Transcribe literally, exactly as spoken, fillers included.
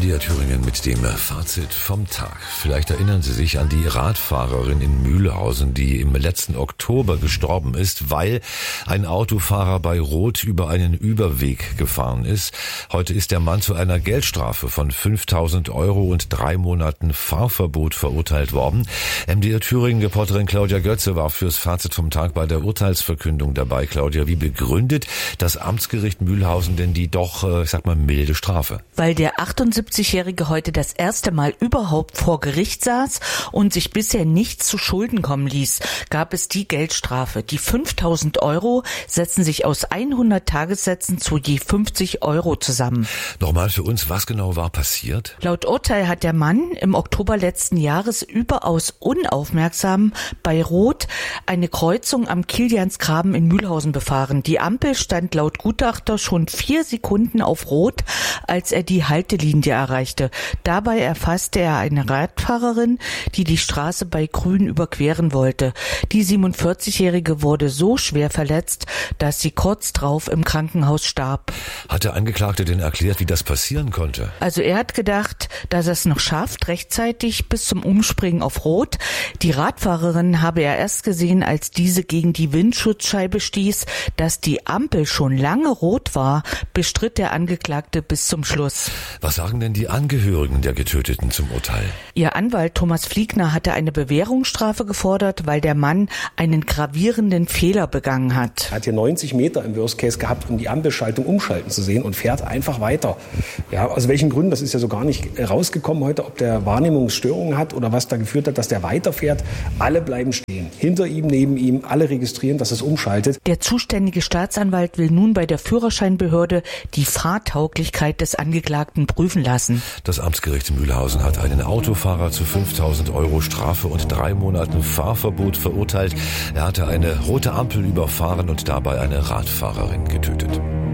M D R Thüringen mit dem Fazit vom Tag. Vielleicht erinnern Sie sich an die Radfahrerin in Mühlhausen, die im letzten Oktober gestorben ist, weil ein Autofahrer bei Rot über einen Überweg gefahren ist. Heute ist der Mann zu einer Geldstrafe von fünftausend Euro und drei Monaten Fahrverbot verurteilt worden. M D R Thüringen-Reporterin Claudia Götze war fürs Fazit vom Tag bei der Urteilsverkündung dabei. Claudia, wie begründet das Amtsgericht Mühlhausen denn die doch, ich sag mal, milde Strafe? Weil der achtundsiebzigjährige heute das erste Mal überhaupt vor Gericht saß und sich bisher nichts zu Schulden kommen ließ, gab es die Geldstrafe. Die fünftausend Euro setzen sich aus hundert Tagessätzen zu je fünfzig Euro zusammen. Nochmal für uns, was genau war passiert? Laut Urteil hat der Mann im Oktober letzten Jahres überaus unaufmerksam bei Rot eine Kreuzung am Kiliansgraben in Mühlhausen befahren. Die Ampel stand laut Gutachter schon vier Sekunden auf Rot, als er die Haltelinie erreichte. Dabei erfasste er eine Radfahrerin, die die Straße bei Grün überqueren wollte. Die siebenundvierzigjährige wurde so schwer verletzt, dass sie kurz drauf im Krankenhaus starb. Hat der Angeklagte denn erklärt, wie das passieren konnte? Also er hat gedacht, dass er es noch schafft, rechtzeitig bis zum Umspringen auf Rot. Die Radfahrerin habe er erst gesehen, als diese gegen die Windschutzscheibe stieß. Dass die Ampel schon lange rot war, bestritt der Angeklagte bis zum Schluss. Was sagen denn die Angehörigen der Getöteten zum Urteil? Ihr Anwalt Thomas Fliegner hatte eine Bewährungsstrafe gefordert, weil der Mann einen gravierenden Fehler begangen hat. Er hat hier neunzig Meter im Worst Case gehabt, um die Ampelschaltung umschalten zu sehen und fährt einfach weiter. Ja, aus welchen Gründen, das ist ja so gar nicht rausgekommen heute, ob der Wahrnehmungsstörungen hat oder was da geführt hat, dass der weiterfährt. Alle bleiben stehen. Hinter ihm, neben ihm, alle registrieren, dass es umschaltet. Der zuständige Staatsanwalt will nun bei der Führerscheinbehörde die Fahrtauglichkeit des Angeklagten prüfen lassen. Das Amtsgericht Mühlhausen hat einen Autofahrer zu fünftausend Euro Strafe und drei Monaten Fahrverbot verurteilt. Er hatte eine rote Ampel überfahren und dabei eine Radfahrerin getötet.